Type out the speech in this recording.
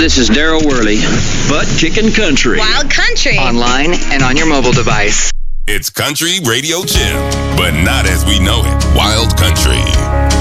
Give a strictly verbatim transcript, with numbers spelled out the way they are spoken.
this is Daryl Worley. Butt Kickin' Country. Wild Country. Online and on your mobile device. It's Country Radio Jim, but not as we know it. Wild Country.